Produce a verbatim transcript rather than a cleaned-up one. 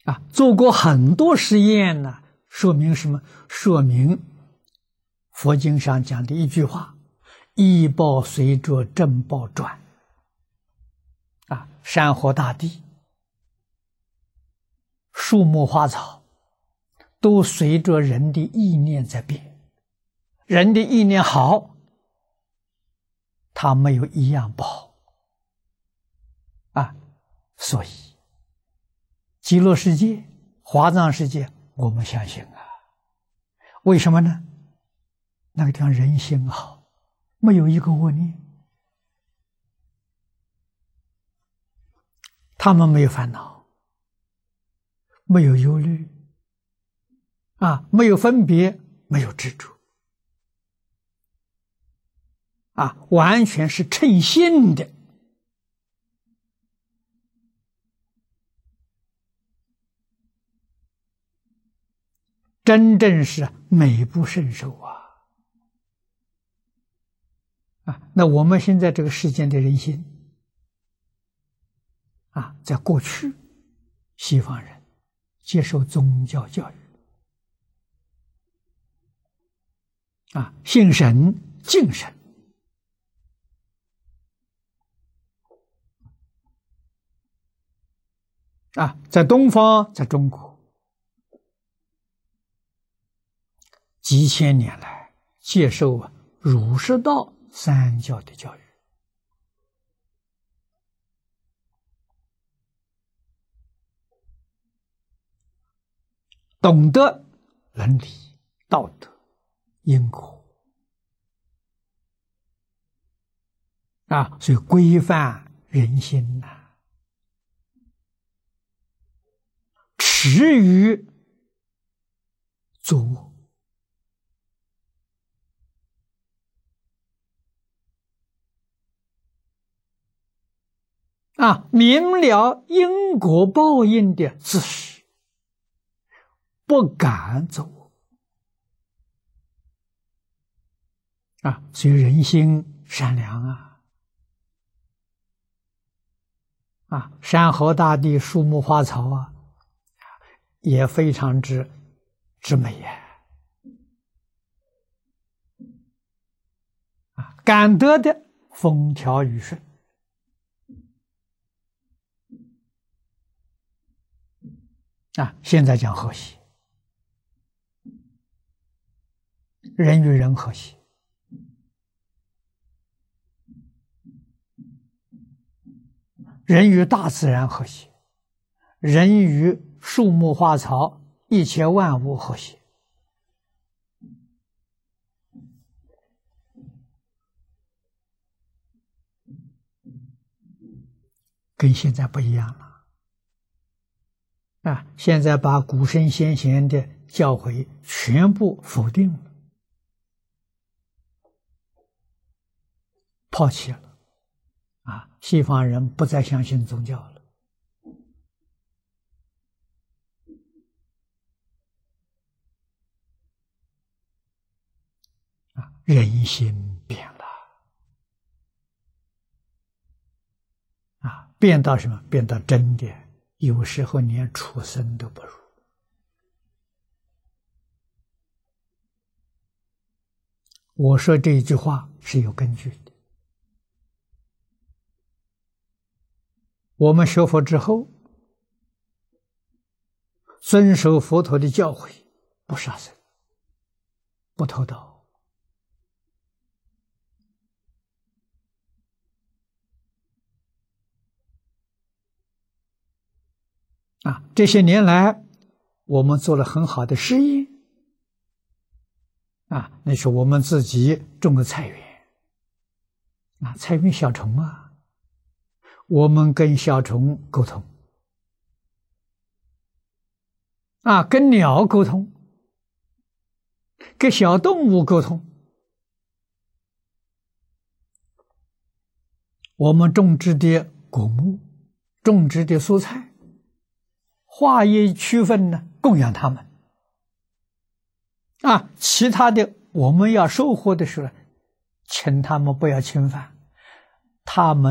啊，做过很多实验呢，说明什么？说明佛经上讲的一句话：医报随着正报转。啊，山河大地、树木花草，都随着人的意念在变。人的意念好，他没有一样不好。啊，所以极乐世界、华藏世界，我们相信啊。为什么呢？那个地方人心好，没有一个恶念，他们没有烦恼，没有忧虑，啊，没有分别，没有执着，啊，完全是称心的。真正是美不胜收啊！啊，那我们现在这个世间的人心啊，在过去，西方人接受宗教教育啊，信神、敬神啊，在东方，在中国。几千年来接受儒释道三教的教育，懂得伦理、道德、因果啊，所以规范人心呐、啊，耻于作恶。啊，明了因果报应的自识，不敢作恶啊，所以人心善良啊，啊，山河大地、树木花草啊，也非常之之美呀，啊，感得的风调雨顺。啊，现在讲和谐，人与人和谐，人与大自然和谐，人与树木花草一切万物和谐。跟现在不一样了。啊，现在把古圣先贤的教诲全部否定了，抛弃了。啊，西方人不再相信宗教了。啊，人心变了。啊，变到什么？变到真的。有时候连畜生都不如。我说这一句话是有根据的。我们学佛之后，遵守佛陀的教诲，不杀生，不偷盗，啊，这些年来，我们做了很好的实验，啊，那是我们自己种的菜园，啊，菜园小虫啊，我们跟小虫沟通，啊，跟鸟沟通，跟小动物沟通，我们种植的果木，种植的蔬菜。化业区分呢，供养他们啊，其他的我们要收获的时候，请他们不要侵犯他们。